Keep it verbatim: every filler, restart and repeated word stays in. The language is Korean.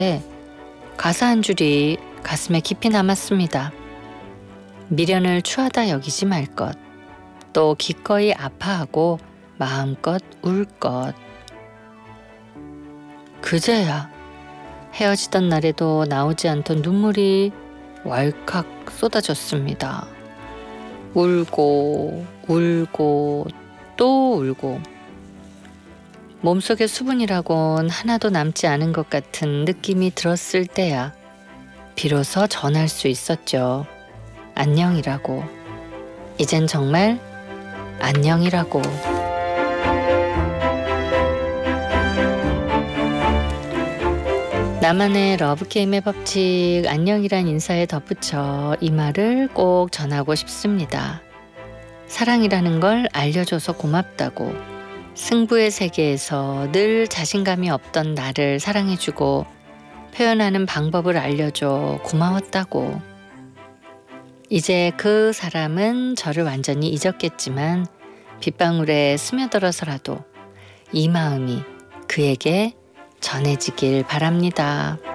가사 한 줄이 가슴에 깊이 남았습니다. 미련을 추하다 여기지 말 것, 또 기꺼이 아파하고 마음껏 울 것. 그제야 헤어지던 날에도 나오지 않던 눈물이 왈칵 쏟아졌습니다. 울고 울고 또 울고 몸속에 수분이라곤 하나도 남지 않은 것 같은 느낌이 들었을 때야 비로소 전할 수 있었죠. 안녕이라고. 이젠 정말 안녕이라고. 나만의 러브게임의 법칙, 안녕이란 인사에 덧붙여 이 말을 꼭 전하고 싶습니다. 사랑이라는 걸 알려줘서 고맙다고. 승부의 세계에서 늘 자신감이 없던 나를 사랑해주고 표현하는 방법을 알려줘 고마웠다고. 이제 그 사람은 저를 완전히 잊었겠지만 빗방울에 스며들어서라도 이 마음이 그에게 전해지길 바랍니다.